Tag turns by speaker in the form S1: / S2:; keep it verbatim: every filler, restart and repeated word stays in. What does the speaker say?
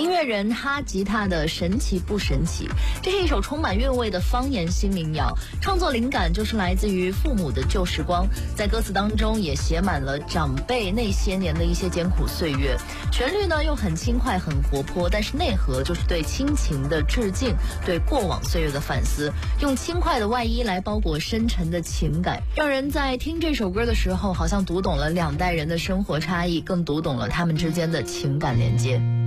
S1: 音乐人哈吉他的神奇不神奇，这是一首充满韵味的方言新民谣，创作灵感就是来自于父母的旧时光，在歌词当中也写满了长辈那些年的一些艰苦岁月。旋律呢又很轻快很活泼，但是内核就是对亲情的致敬，对过往岁月的反思，用轻快的外衣来包裹深沉的情感，让人在听这首歌的时候好像读懂了两代人的生活差异，更读懂了他们之间的情感连接。